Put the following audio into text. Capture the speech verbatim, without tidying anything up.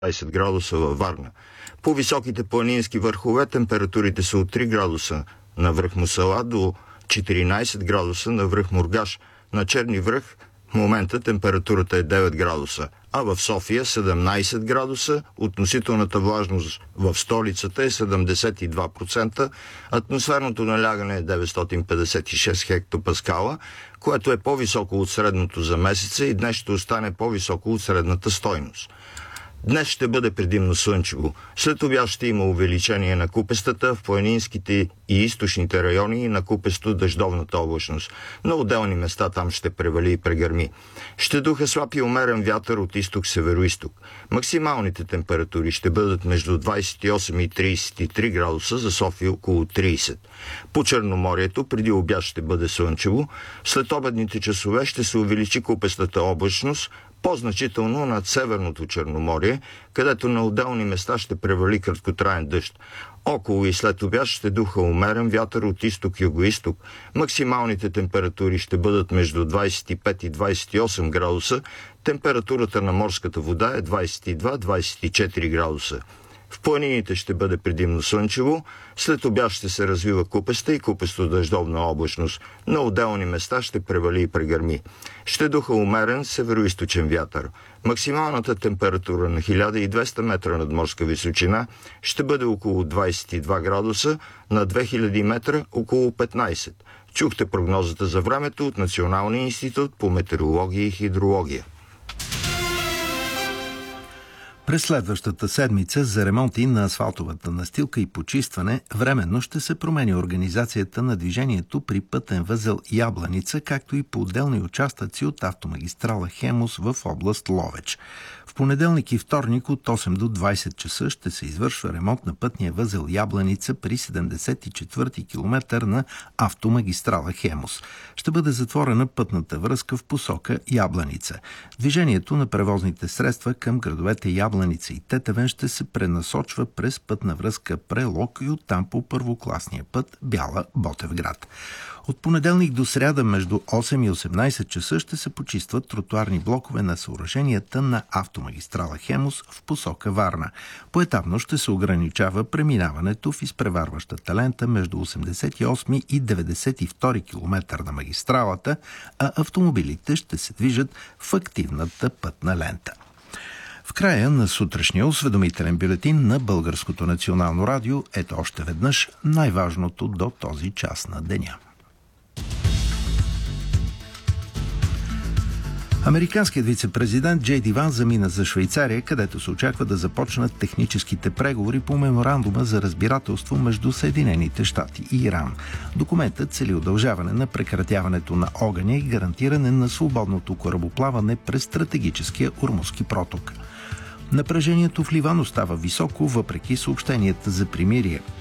двайсет градуса във Варна. По високите планински върхове температурите са от три градуса на връх Мусала до четиринайсет градуса на връх Мургаш. На Черни връх в момента температурата е девет градуса, а в София седемнайсет градуса, относителната влажност в столицата е седемдесет и два процента, атмосферното налягане е деветстотин петдесет и шест хектопаскала, което е по-високо от средното за месеца и днес ще остане по-високо от средната стойност. Днес ще бъде предимно слънчево. След обяд ще има увеличение на купестата в планинските и източните райони и на купесто дъждовната облачност. На отделни места там ще превали и прегърми. Ще духа слаб и умерен вятър от изток-североизток. Максималните температури ще бъдат между двайсет и осем и трийсет и три градуса, за София около трийсет. По Черноморието преди обяд ще бъде слънчево. След обедните часове ще се увеличи купестата облачност, по-значително над Северното Черноморие, където на отделни места ще превали краткотраен дъжд. Около и след обяд ще духа умерен вятър от изток-югоизток. Максималните температури ще бъдат между двайсет и пет и двайсет и осем градуса. Температурата на морската вода е двайсет и два до двайсет и четири градуса. В планините ще бъде предимно слънчево, след обяд ще се развива купеста и купесто дъждовна облачност. На отделни места ще превали и прегърми. Ще духа умерен североизточен вятър. Максималната температура на хиляда и двеста метра над морска височина ще бъде около двайсет и два градуса, на две хиляди метра около петнайсет. Чухте прогнозата за времето от Националния институт по метеорология и хидрология. През следващата седмица за ремонти на асфалтовата настилка и почистване временно ще се промени организацията на движението при пътен възел Ябланица, както и по отделни участъци от автомагистрала Хемус в област Ловеч. В понеделник и вторник от осем до двайсет часа ще се извършва ремонт на пътния възел Ябланица при седемдесет и четвърти километър на автомагистрала Хемус. Ще бъде затворена пътната връзка в посока Ябланица. Движението на превозните средства към градовете Ябланица и Тетевен ще се пренасочва през пътна връзка Прелог и оттам по първокласния път Бяла Ботевград. От понеделник до сряда между осем и осемнайсет часа ще се почистват тротуарни блокове на съоръженията на автомагистрала Хемус в посока Варна. Поетапно ще се ограничава преминаването в изпреварващата лента между осемдесет и осми и деветдесет и втори километър на магистралата, а автомобилите ще се движат в активната пътна лента. В края на сутрешния осведомителен бюлетин на Българското национално радио ето още веднъж най-важното до този час на деня. Американският вице-президент Джей Ди Ванс замина за Швейцария, където се очаква да започнат техническите преговори по меморандума за разбирателство между Съединените щати и Иран. Документът цели удължаване на прекратяването на огъня и гарантиране на свободното корабоплаване през стратегическия Ормузски проток. Напрежението в Ливан остава високо, въпреки съобщенията за примирие.